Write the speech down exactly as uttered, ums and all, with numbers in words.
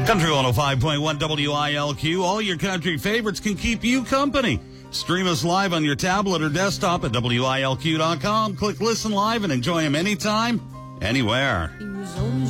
Country one oh five point one W I L Q. All your country favorites can keep you company. Stream us live on your tablet or desktop at W I L Q dot com. Click listen live and enjoy them anytime, anywhere.